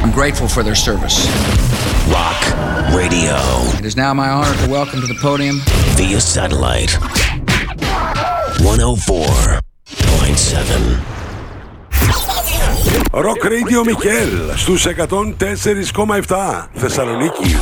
I'm grateful for their service. Rock Radio. It is now my honor to welcome to the podium via satellite 104.7 Rock Radio Μικέλ στους 104,7 Θεσσαλονίκη.